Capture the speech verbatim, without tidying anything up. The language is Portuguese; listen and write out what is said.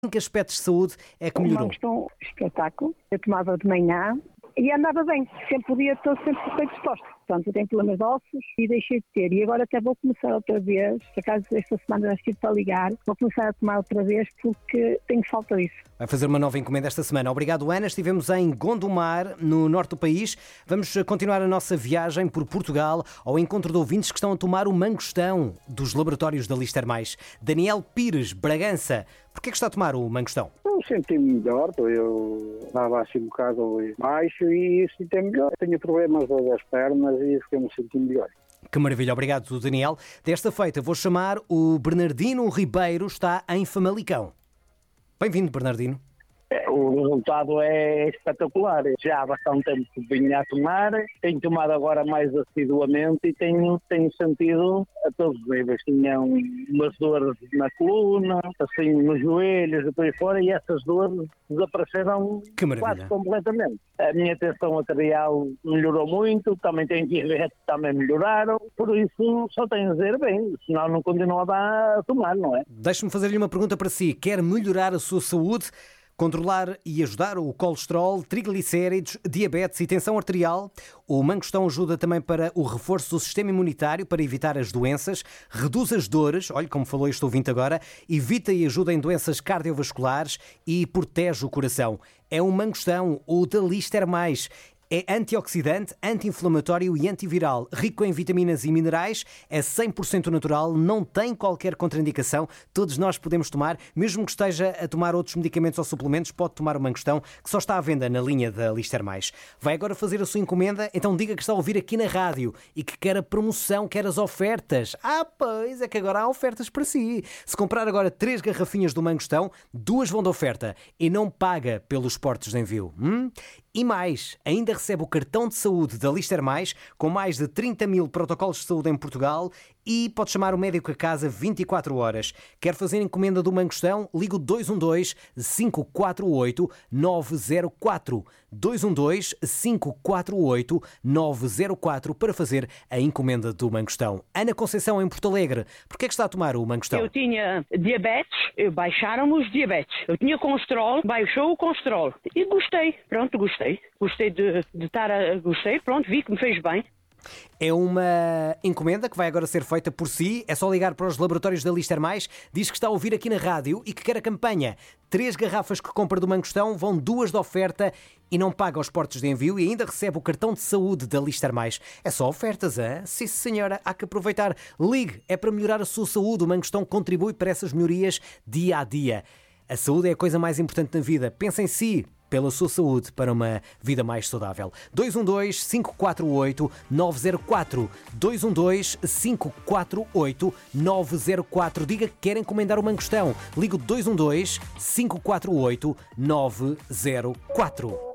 Em que aspectos de saúde é que melhorou? Não, um espetáculo. Eu tomava de manhã e andava bem. Sempre o dia todo, sempre bem disposto. Portanto, eu tenho problemas de ossos e deixei de ter. E agora até vou começar outra vez. Por acaso, esta semana já estive para ligar. Vou começar a tomar outra vez porque tenho falta disso. Vai fazer uma nova encomenda esta semana. Obrigado, Ana. Estivemos em Gondomar, no norte do país. Vamos continuar a nossa viagem por Portugal ao encontro de ouvintes que estão a tomar o mangostão dos laboratórios da Lister Mais. Daniel Pires, Bragança. Porquê é que está a tomar o mangostão? Eu senti-me melhor, eu estava assim um bocado baixo e senti-me melhor. Tenho problemas das pernas e fiquei-me sentindo melhor. Que maravilha, obrigado, Daniel. Desta feita vou chamar o Bernardino Ribeiro, está em Famalicão. Bem-vindo, Bernardino. O resultado é espetacular. Já há bastante tempo que vinha a tomar, tenho tomado agora mais assiduamente e tenho, tenho sentido a todos os níveis. Tinha umas dores na coluna, assim nos joelhos e por aí fora, e essas dores desapareceram quase completamente. A minha tensão arterial melhorou muito, também tenho diabetes, também melhoraram, por isso só tenho a dizer bem, senão não continuava a tomar, não é? Deixe-me fazer-lhe uma pergunta para si. Quer melhorar a sua saúde? Controlar e ajudar o colesterol, triglicéridos, diabetes e tensão arterial. O mangostão ajuda também para o reforço do sistema imunitário, para evitar as doenças, reduz as dores, olha como falou este ouvinte agora, evita e ajuda em doenças cardiovasculares e protege o coração. É um mangostão, o da Lister Mais. É antioxidante, anti-inflamatório e antiviral, rico em vitaminas e minerais, é cem por cento natural, não tem qualquer contraindicação, todos nós podemos tomar, mesmo que esteja a tomar outros medicamentos ou suplementos, pode tomar o mangostão, que só está à venda na linha da Lister Mais. Vai agora fazer a sua encomenda, então diga que está a ouvir aqui na rádio e que quer a promoção, quer as ofertas. Ah, pois, é que agora há ofertas para si. Se comprar agora três garrafinhas do mangostão, duas vão de oferta e não paga pelos portos de envio. Hum? E mais, ainda recebe o cartão de saúde da Lister Mais, com mais de trinta mil protocolos de saúde em Portugal e pode chamar o médico a casa vinte e quatro horas. Quer fazer encomenda do mangostão? Liga o dois um dois, cinco quatro oito, nove zero quatro. dois um dois, cinco quatro oito, nove zero quatro para fazer a encomenda do mangostão. Ana Conceição, em Porto Alegre, porquê é que está a tomar o mangostão? Eu tinha diabetes, baixaram os diabetes. Eu tinha colesterol, baixou o colesterol. E gostei, pronto, gostei. Gostei de, de estar a... Gostei, pronto, vi que me fez bem. É uma encomenda que vai agora ser feita por si. É só ligar para os laboratórios da Lister Mais. Diz que está a ouvir aqui na rádio e que quer a campanha. Três garrafas que compra do mangostão, vão duas de oferta e não paga os portos de envio e ainda recebe o cartão de saúde da Lister Mais. É só ofertas, hein? Sim, senhora, há que aproveitar. Ligue, é para melhorar a sua saúde. O mangostão contribui para essas melhorias dia a dia. A saúde é a coisa mais importante na vida. Pensa em si, pela sua saúde, para uma vida mais saudável. dois um dois, cinco quatro oito, nove zero quatro. dois um dois, cinco quatro oito, nove zero quatro. Diga que quer encomendar o mangostão. Ligue o dois um dois, cinco quatro oito, nove zero quatro.